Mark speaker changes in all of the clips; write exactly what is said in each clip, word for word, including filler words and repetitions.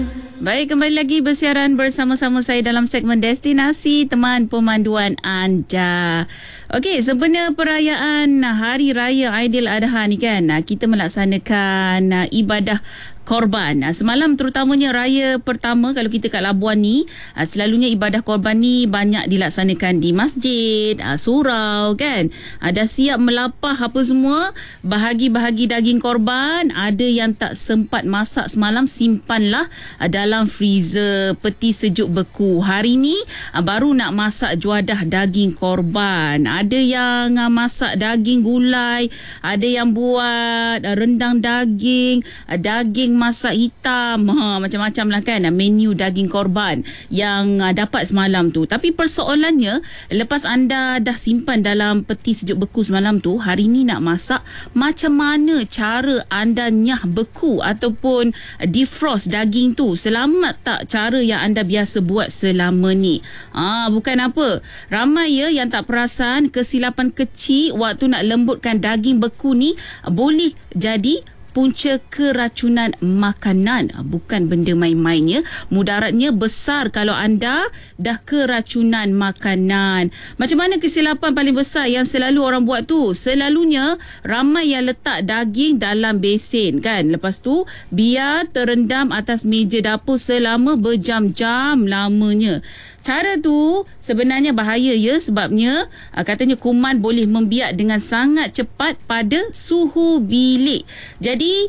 Speaker 1: Baik, kembali lagi bersiaran bersama-sama saya dalam segmen Destinasi Teman Pemanduan Anda. Okey, sempena perayaan Hari Raya Aidiladha ni kan, kita melaksanakan ibadah korban. Semalam terutamanya raya pertama kalau kita kat Labuan ni, selalunya ibadah korban ni banyak dilaksanakan di masjid, surau kan. Ada siap melapah apa semua, bahagi-bahagi daging korban, ada yang tak sempat masak semalam, simpanlah dalam freezer, peti sejuk beku. Hari ni baru nak masak juadah daging korban. Ada yang masak daging gulai, ada yang buat rendang daging, daging masak hitam, ha, macam-macam lah kan menu daging korban yang uh, dapat semalam tu. Tapi persoalannya, lepas anda dah simpan dalam peti sejuk beku semalam tu, hari ni nak masak, macam mana cara anda nyah beku ataupun defrost daging tu? Selamat tak cara yang anda biasa buat selama ni? Ah, bukan apa, ramai ya yang tak perasan kesilapan kecil waktu nak lembutkan daging beku ni boleh jadi punca keracunan makanan. Bukan benda main-mainnya. Mudaratnya besar kalau anda dah keracunan makanan. Macam mana kesilapan paling besar yang selalu orang buat tu? Selalunya ramai yang letak daging dalam besen kan. Lepas tu biar terendam atas meja dapur selama berjam-jam lamanya. Cara tu sebenarnya bahaya ya, sebabnya katanya kuman boleh membiak dengan sangat cepat pada suhu bilik. Jadi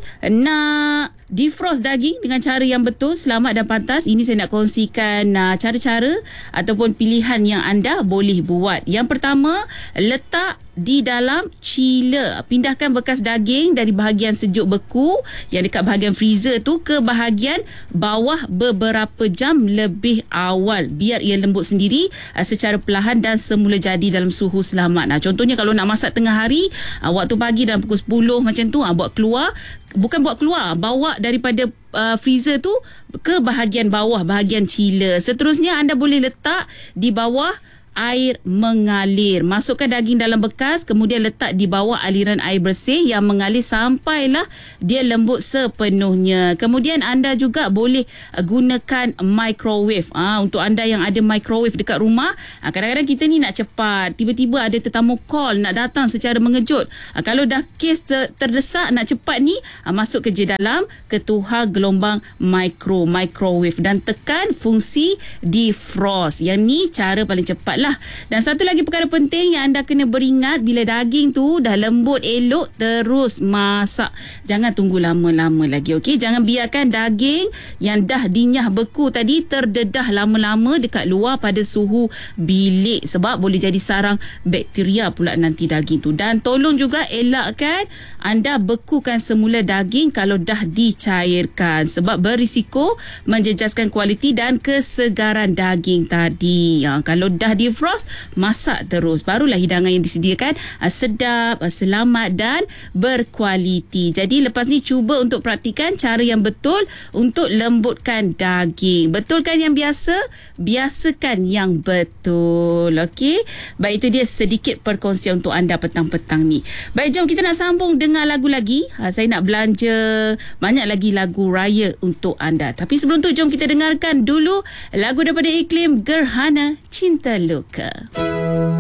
Speaker 1: nak defrost daging dengan cara yang betul, selamat dan pantas, ini saya nak kongsikan uh, cara-cara ataupun pilihan yang anda boleh buat. Yang pertama, letak di dalam chiller. Pindahkan bekas daging dari bahagian sejuk beku yang dekat bahagian freezer tu ke bahagian bawah beberapa jam lebih awal, biar ia lembut sendiri uh, secara perlahan dan semula jadi dalam suhu selamat. Nah, contohnya kalau nak masak tengah hari, uh, waktu pagi dalam pukul sepuluh macam tu, uh, buat keluar, bukan buat keluar, bawa daripada uh, freezer tu ke bahagian bawah, bahagian chiller. Seterusnya anda boleh letak di bawah air mengalir. Masukkan daging dalam bekas, kemudian letak di bawah aliran air bersih yang mengalir sampailah dia lembut sepenuhnya. Kemudian anda juga boleh gunakan microwave. Ah, untuk anda yang ada microwave dekat rumah, ah, kadang-kadang kita ni nak cepat, tiba-tiba ada tetamu call nak datang secara mengejut. Ah, kalau dah kes ter- terdesak nak cepat ni, ah, masuk ke je dalam ketuhar gelombang micro microwave dan tekan fungsi defrost. Yang ni cara paling cepat lah. Dan satu lagi perkara penting yang anda kena beringat, bila daging tu dah lembut elok, terus masak. Jangan tunggu lama-lama lagi, okey? Jangan biarkan daging yang dah dinyah beku tadi terdedah lama-lama dekat luar pada suhu bilik, sebab boleh jadi sarang bakteria pula nanti daging tu. Dan tolong juga elakkan anda bekukan semula daging kalau dah dicairkan, sebab berisiko menjejaskan kualiti dan kesegaran daging tadi. Ha, kalau dah di defrost, masak terus, barulah hidangan yang disediakan uh, sedap, uh, selamat dan berkualiti. Jadi lepas ni cuba untuk praktikan cara yang betul untuk lembutkan daging. Betulkan yang biasa, biasakan yang betul. Okey, baik, itu dia sedikit perkongsian untuk anda petang-petang ni. Baik, jom kita nak sambung dengan lagu lagi. uh, Saya nak belanja banyak lagi lagu raya untuk anda. Tapi sebelum tu, jom kita dengarkan dulu lagu daripada Iklim, Gerhana Cinta Luka.